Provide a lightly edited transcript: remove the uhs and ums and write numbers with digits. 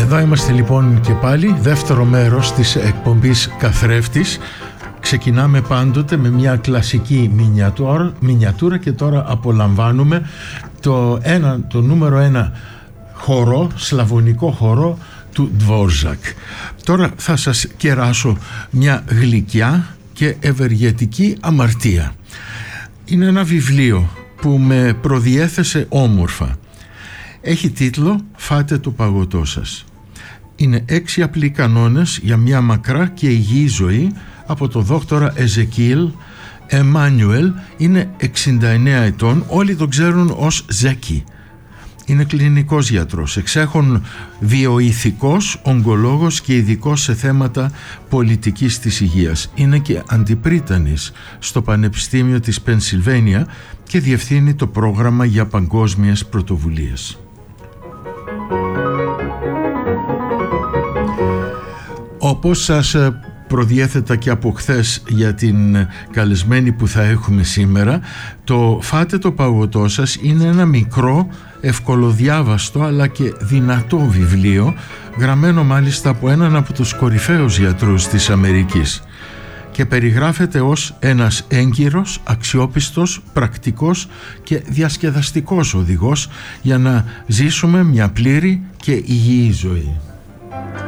Εδώ είμαστε λοιπόν και πάλι, δεύτερο μέρος της εκπομπής Καθρέφτης. Ξεκινάμε πάντοτε με μια κλασική μινιατούρα και τώρα απολαμβάνουμε το νούμερο 1 χορό, σλαβωνικό χορό του Ντβόρζακ. Τώρα θα σας κεράσω μια γλυκιά και ευεργετική αμαρτία. Είναι ένα βιβλίο που με προδιέθεσε όμορφα. Έχει τίτλο «Φάτε το παγωτό σας». Είναι 6 απλοί κανόνες για μια μακρά και υγιή ζωή από το δόκτορα Εζεκίλ Εμάνιουελ. Είναι 69 ετών, όλοι τον ξέρουν ως Ζέκι. Είναι κλινικός γιατρός, εξέχων βιοηθικός, ογκολόγος και ειδικός σε θέματα πολιτικής της υγείας. Είναι και αντιπρίτανης στο Πανεπιστήμιο της Πενσιλβένια και διευθύνει το πρόγραμμα για παγκόσμιες πρωτοβουλίες. Όπως σας προδιέθετα και από χθες για την καλεσμένη που θα έχουμε σήμερα, το «Φάτε το παγωτό σας» είναι ένα μικρό, ευκολοδιάβαστο αλλά και δυνατό βιβλίο, γραμμένο μάλιστα από έναν από τους κορυφαίους γιατρούς της Αμερικής, και περιγράφεται ως ένας έγκυρος, αξιόπιστος, πρακτικός και διασκεδαστικός οδηγός για να ζήσουμε μια πλήρη και υγιή ζωή.